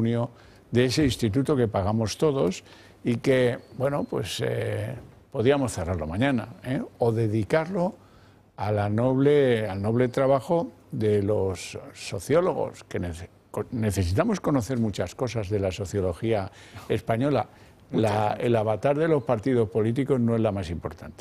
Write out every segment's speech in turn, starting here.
patrimonio de ese instituto que pagamos todos y que, bueno, pues podríamos cerrarlo mañana, o dedicarlo a al noble trabajo de los sociólogos, que necesitamos conocer muchas cosas de la sociología española. El avatar de los partidos políticos no es la más importante.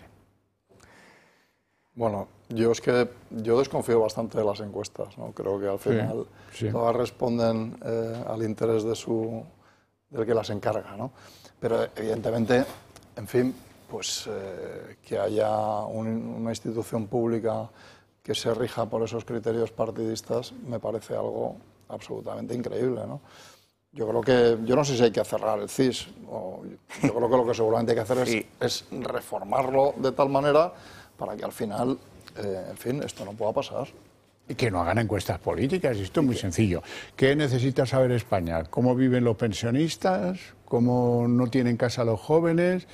Bueno, yo desconfío bastante de las encuestas, ¿no? Creo que al final todas responden al interés del que las encarga, ¿no? Pero evidentemente, en fin, pues que haya una institución pública que se rija por esos criterios partidistas me parece algo absolutamente increíble, ¿no? Yo no sé si hay que cerrar el CIS, yo creo que lo que seguramente hay que hacer es reformarlo de tal manera para que al final, en fin, esto no pueda pasar. Y que no hagan encuestas políticas, esto es muy sencillo. ¿Qué necesita saber España? ¿Cómo viven los pensionistas? ¿Cómo no tienen casa los jóvenes?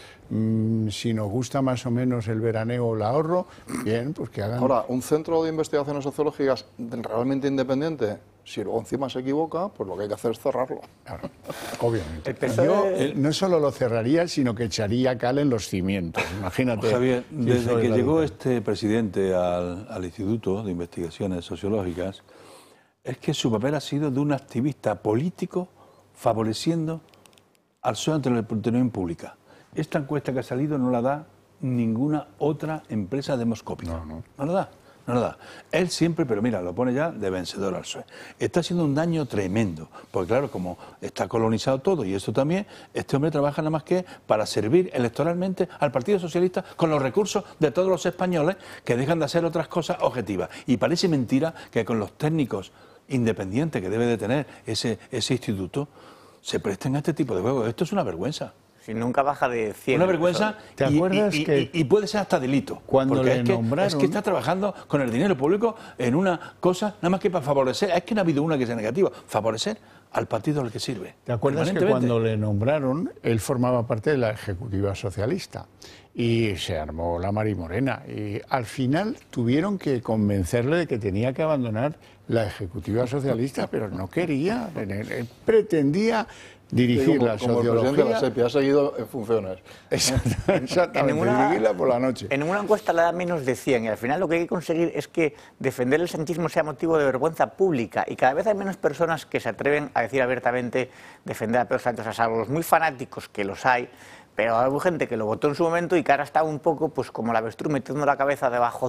Si nos gusta más o menos el veraneo o el ahorro, bien, pues que hagan... Ahora, un centro de investigaciones sociológicas realmente independiente, si luego encima se equivoca, pues lo que hay que hacer es cerrarlo. Claro, obviamente. Yo no solo lo cerraría, sino que echaría cal en los cimientos. Imagínate. Javier, desde que llegó este presidente al Instituto de Investigaciones Sociológicas, es que su papel ha sido de un activista político favoreciendo al PSOE ante la opinión pública. Esta encuesta que ha salido no la da ninguna otra empresa demoscópica. No la da. No lo da. Él siempre, pero mira, lo pone ya de vencedor al PSOE. Está haciendo un daño tremendo, porque claro, como está colonizado todo y esto también, este hombre trabaja nada más que para servir electoralmente al Partido Socialista con los recursos de todos los españoles que dejan de hacer otras cosas objetivas. Y parece mentira que con los técnicos independientes que debe de tener ese instituto se presten a este tipo de juegos. Esto es una vergüenza. Si nunca baja de 100. Una vergüenza. ¿Te acuerdas y puede ser hasta delito. Cuando le nombraron... Es que está trabajando con el dinero público en una cosa, nada más que para favorecer. Es que no ha habido una que sea negativa. Favorecer al partido al que sirve. ¿Te acuerdas que cuando le nombraron, él formaba parte de la ejecutiva socialista? Y se armó la marimorena. Y al final tuvieron que convencerle de que tenía que abandonar la ejecutiva socialista, pero no quería. Él pretendía dirigir la sociología. Como el presidente de la SEPI, ha seguido en funciones. Exactamente, dirigirla por la noche. En una encuesta le da menos de 100 y al final lo que hay que conseguir es que defender el sanchismo sea motivo de vergüenza pública y cada vez hay menos personas que se atreven a decir abiertamente defender a Pedro Sánchez, a salvo los muy fanáticos, que los hay, pero hay gente que lo votó en su momento y que ahora está un poco pues como la avestruz metiendo la cabeza debajo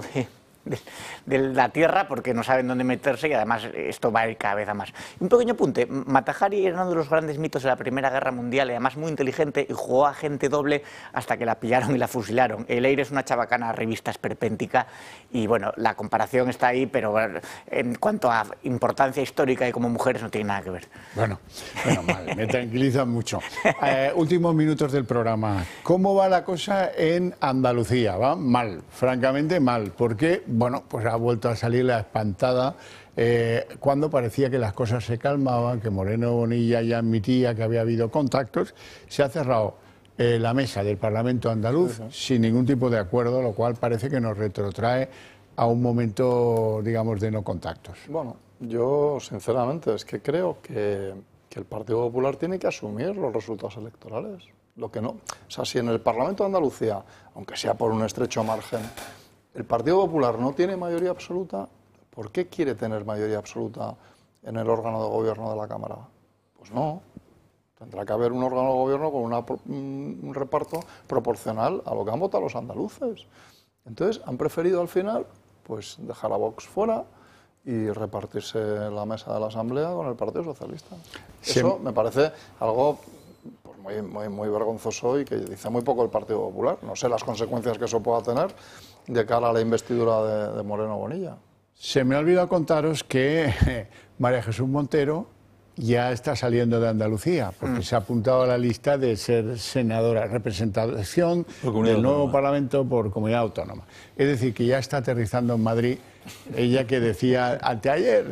de la tierra porque no saben dónde meterse y además esto va a ir cada vez a más. Un pequeño apunte, Mata Hari era uno de los grandes mitos de la Primera Guerra Mundial y además muy inteligente y jugó a agente doble hasta que la pillaron y la fusilaron. El Eire es una chabacana revista esperpéntica y bueno, la comparación está ahí, pero en cuanto a importancia histórica y como mujeres no tiene nada que ver. Bueno, mal, me tranquiliza mucho. Últimos minutos del programa. ¿Cómo va la cosa en Andalucía? Va mal, francamente mal, porque bueno, pues ha vuelto a salir la espantada cuando parecía que las cosas se calmaban, que Moreno Bonilla ya admitía que había habido contactos. Se ha cerrado la mesa del Parlamento andaluz sin ningún tipo de acuerdo, lo cual parece que nos retrotrae a un momento, digamos, de no contactos. Bueno, yo sinceramente es que creo que el Partido Popular tiene que asumir los resultados electorales. Lo que no, o sea, si en el Parlamento de Andalucía, aunque sea por un estrecho margen, el Partido Popular no tiene mayoría absoluta, ¿por qué quiere tener mayoría absoluta en el órgano de gobierno de la Cámara? Pues no. Tendrá que haber un órgano de gobierno con un reparto proporcional a lo que han votado los andaluces. Entonces, han preferido al final pues dejar a Vox fuera y repartirse la mesa de la Asamblea con el Partido Socialista. Eso me parece algo pues, muy vergonzoso y que dice muy poco el Partido Popular. No sé las consecuencias que eso pueda tener de cara a la investidura de Moreno Bonilla. Se me ha olvidado contaros que María Jesús Montero ya está saliendo de Andalucía, porque se ha apuntado a la lista de ser senadora, representación del nuevo Parlamento por comunidad autónoma. Es decir, que ya está aterrizando en Madrid. Ella que decía anteayer,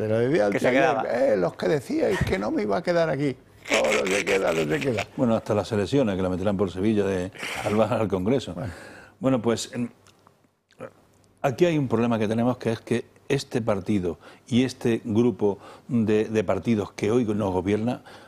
los que decíais que no me iba a quedar aquí. No se queda. Bueno, hasta las elecciones, que la meterán por Sevilla al Congreso. Bueno, pues aquí hay un problema que tenemos, que es que este partido y este grupo de partidos que hoy nos gobierna